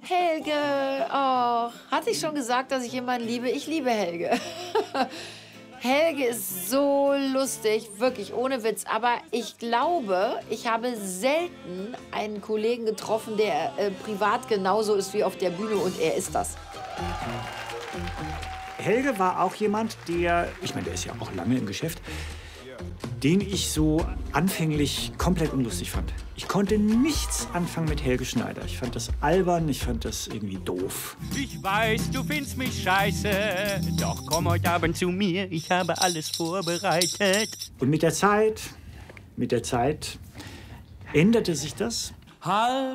Helge, oh, hatte ich schon gesagt, dass ich jemanden liebe? Ich liebe Helge. Helge ist so lustig, wirklich ohne Witz. Aber ich glaube, ich habe selten einen Kollegen getroffen, der privat genauso ist wie auf der Bühne, und er ist das. Helge war auch jemand, der ist ja auch lange im Geschäft, den ich so anfänglich komplett unlustig fand. Ich konnte nichts anfangen mit Helge Schneider. Ich fand das albern, ich fand das irgendwie doof. Ich weiß, du findest mich scheiße, doch komm heute Abend zu mir, ich habe alles vorbereitet. Und mit der Zeit änderte sich das. Halb